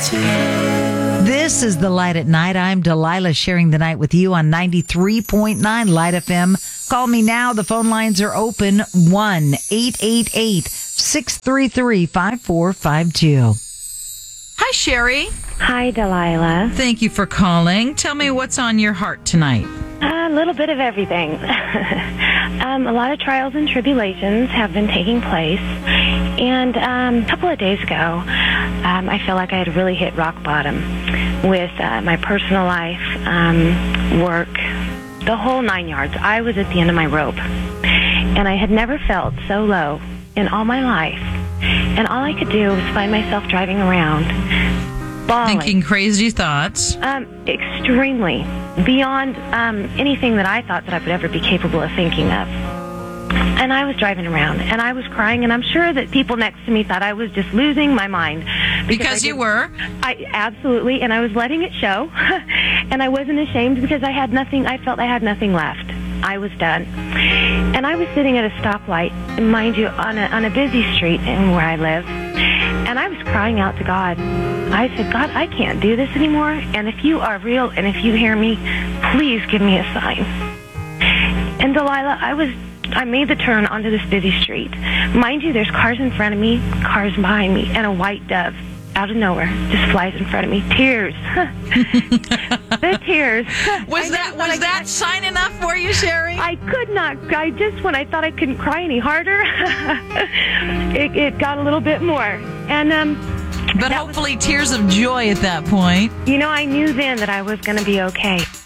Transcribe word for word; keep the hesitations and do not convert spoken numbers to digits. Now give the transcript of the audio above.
This is The Light at Night. I'm Delilah, sharing the night with you on ninety-three point nine Light F M. Call me now. The phone lines are open. one eight eight eight, six three three, five four five two. Hi, Sherry. Hi, Delilah. Thank you for calling. Tell me what's on your heart tonight. A little bit of everything. um, a lot of trials and tribulations have been taking place. And um, a couple of days ago, um, I feel like I had really hit rock bottom with uh, my personal life, um, work, the whole nine yards. I was at the end of my rope. And I had never felt so low in all my life. And all I could do was find myself driving around, bawling. Thinking crazy thoughts. Um, extremely. Beyond um, anything that I thought that I would ever be capable of thinking of. And I was driving around, and I was crying, and I'm sure that people next to me thought I was just losing my mind. Because you were? I absolutely, and I was letting it show, and I wasn't ashamed because I had nothing, I felt I had nothing left. I was done. And I was sitting at a stoplight, mind you, on a, on a busy street in where I live, and I was crying out to God. I said, God, I can't do this anymore, and if you are real and if you hear me, please give me a sign. And Delilah, I was I made the turn onto this busy street. Mind you, there's cars in front of me, cars behind me, and a white dove out of nowhere just flies in front of me. Tears. The tears. Was that was I, that sign enough for you, Sherry? I could not. I just, when I thought I couldn't cry any harder, it, it got a little bit more. And um, But hopefully was, tears of joy at that point. You know, I knew then that I was going to be okay.